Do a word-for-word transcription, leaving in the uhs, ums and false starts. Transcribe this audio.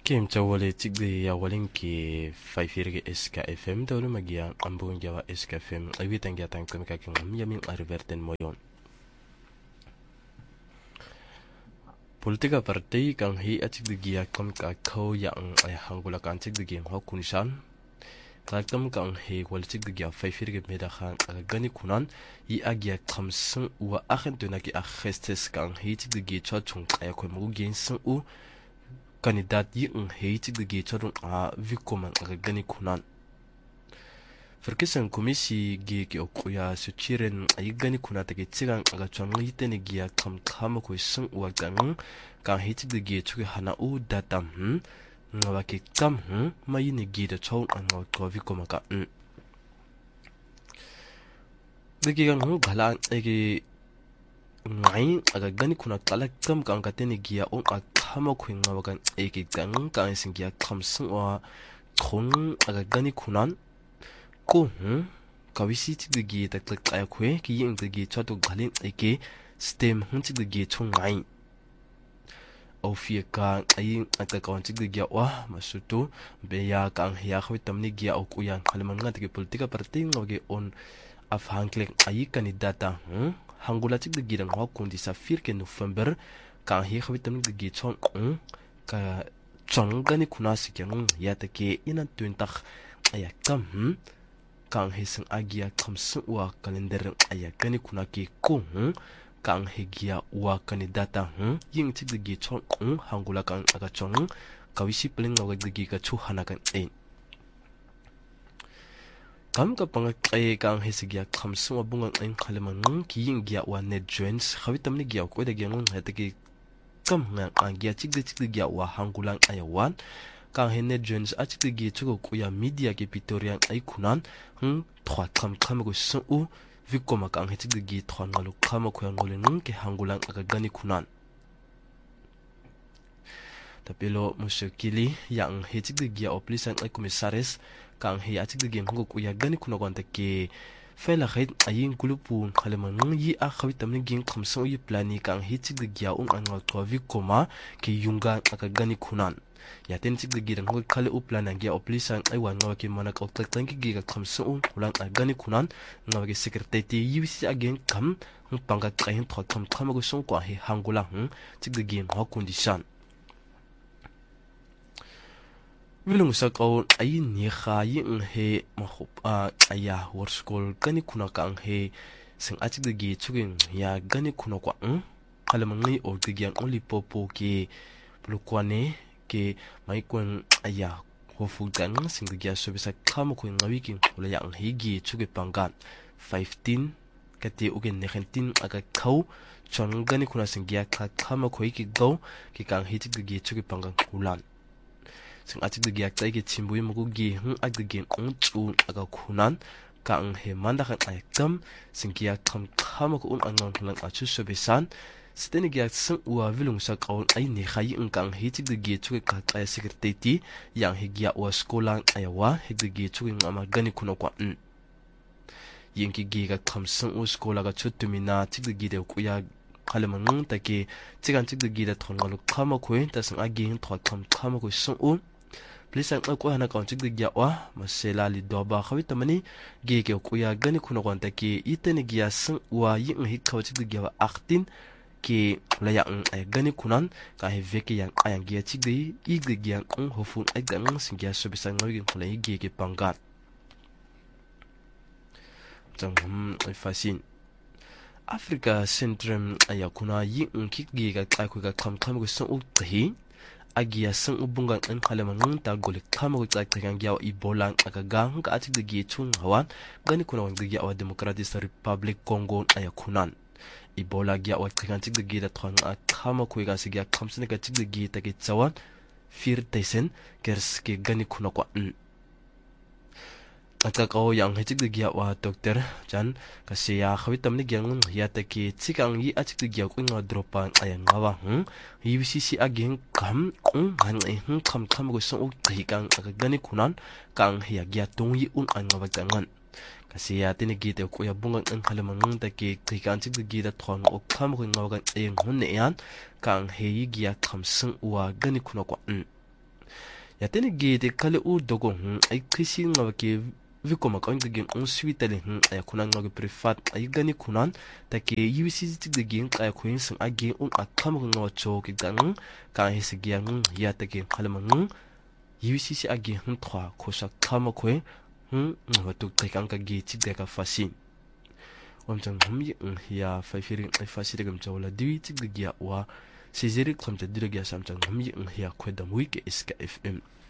Kim Chawale Tigli ya Walinki Faifirge Eska F M Dawlu Magia Ambun Jawa Eska F M Awitan Gatan Kamika King Yamin Arverten Moyon Politika Partai Kang Hi Atiglia Kamika Ko Yang Ayahangula Kan Tigli Hokunishan Kalakam Kang Hi Walitiglia Faifirge Medahan Agani Kunan Yi Agia Kamsun Wa Agentunaki Agestes Kang Hi Tigli Chachung Ayakomu Gensun U kandidat yi een heet de geetjadon a vikoman agani kunan. Verkissen commissie geeke okuya suchiren ayigani kunata geetigan agachwan yitene gia kam kama ko sun wagang kan heet de geetju hana u datam hm ngawake kam hm mayine geeta chawn an ko vikoma ka hm de gegan hu gala ege ngai agani kunat kala kam kan katene gia on hama kuinga wagan eke gang kan singia kamsung wa khon aga gani kunan ko hm kawisi tiggi ta klak ay kwe ki ying tiggi chatu galin eke stem hun tiggi chung ngai au fie ka ai aka kawan tiggi wa masutu be ya kan ya khwi tamni gi au ku yang khalman nga tiggi politika parti ngoge on afhan klek ai kandidata hm hangula tiggi dang wa kundi sa firke november kan hi khwitam gi chon ka chong gani kunasi kyang ya take ina twintak aya kam kan hi sing agia kamsu wa kalender aya gani kunaki ko kan hi gia wa kandidata ying ti gi chon hangula kan aga chong kawisi pling wa gi ka chu hana kan e kam ka pang ai kan hi sigia kamsu wa bunga en khaleman ki ying gia wa net joins khwitam ni gia ko de gyang ha take kam nga angia chigde chigde gya wa hangulang ayawan kan hene jones achigde gi chugo kuya media ke pitorian ay kunan hm trois kam kam go sun u vikoma kan hechigde gi trois ngalu kama ko ngole nung ke hangulang aga gani kunan tapelo mushkili yang hechigde gi oplisan ay komisaris kan he achigde gi ngo kuya gani kunagonta ke fela khait ayin gulupu khaleman yi a khawitam ngin khamso yi plani kan hichig de gya un angal to vikoma ke yunga aka gani kunan ya ten chig de giran ho khale u plan angya oplisan ai wan ngaw ke mana ka tak tang gi ga khamso un ulan gani kunan ngaw ge secretary yi si again kam panga kain tho tham tham go song kwa he hangula hm chig de gin ho condition Wilung sakau ay ni khayi ng he mahup a aya war school gani kuna ka ang he sing achig de gi chugin ya gani kuna kwa ng kalamangi o de gyang oli popo ke plukwane ke mai kwen aya ho fu gang sing de gya sobisa kama ko ngawi king ola yang he gi chuge pangan fifteen kati ugen nineteen aga kau chon gani kuna sing gya kama ko ki go ki kang he chig de gi chuge pangan kulan sing achig de gyak tai ge chimbui mugu gi hm ag de gen on chu aga kunan ka ang he manda khan ay kam sing gya kham kham ko un angang lang achu sobesan steni gyak sing wa vilung sa qaul ay ni khai ang kang he chig de ge chu ka ay secretary yang he gya wa skolang ayawa he de ge chu ng ama gani kuno kwa n yin ki gi ga kham sing u skola ga chu tumina chig de gi de ku ya khaleman ta ke chigan chig de gi da thon galu khama ko ta sang agi thwa kham khama ko sung u please ang ko hana kaun chig de gya wa masela li doba khawi tamani ge ge ku ya gani kuno gon ta ke itene gya sung wa yin hi khaw chig de gya wa akhtin ke la ya ang ay gani kunan ka he veke yang ayang gya chig de i de gya ang hofun ay gang sing gya so bisa ngawi khla hi ge ge pangat jang ay fasin Africa Centrum ayakuna yi unkik gi ga kai ga kam kam go sun uthi agia sun ubunga an khalaman ta gol kam go kai kan gya Ebola aka gang ka ati gi chun hawan gani kuna wang gi awa Democratic Republic Congo ayakunan Ebola gya wa kan ti gi da thon a kam ko ga sigya kam sun ga ti gi ta gi chawan fir tesen kers ke gani kuna kwa aka ko yang hechig de gya wa doctor chan kasi ya khawitam ni gyang ya ta ki chikang yi achik de gya ko nga dropan ay ngawa hm U C C again kam ung han ai hm kam kam go so hi kang aka gani kunan kang ya gya tung yi un an ngawa jangan kasi ya tini gi de ko ya bungang an khalamang ta ki kan chik de gi da thon o kam ko ngawa gan ay hun ne yan kang he yi gya kam sung wa gani kuna ko ya tene ge de kale u dogo hm ai kisi ngawa ke viko makon de gen on suite le hm ay kunan ngawa prefat ay gani kunan ta ke U C C de gen ay kuin sing age un akam ngawa cho ke gang ka hisi ge ang ya ta ke kalmang U C C age hm trois ko sa kama ko hm ngawa tu te kang ka ge chi de ka fasin omjang humyi ng ya faifiring ay fasirigam jawla diwi tig de gia wa siziri klamta dirigya samjang humyi ng ya kwedam wiki iska F M